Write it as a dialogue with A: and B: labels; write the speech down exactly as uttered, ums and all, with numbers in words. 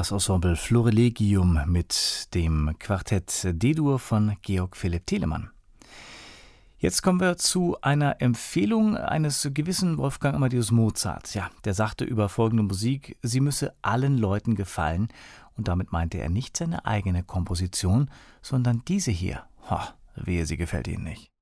A: das Ensemble Florilegium mit dem Quartett D-Dur von Georg Philipp Telemann. Jetzt kommen wir zu einer Empfehlung eines gewissen Wolfgang Amadeus Mozart. Ja, der sagte über folgende Musik, sie müsse allen Leuten gefallen. Und damit meinte er nicht seine eigene Komposition, sondern diese hier. Ho, wehe, sie gefällt Ihnen nicht.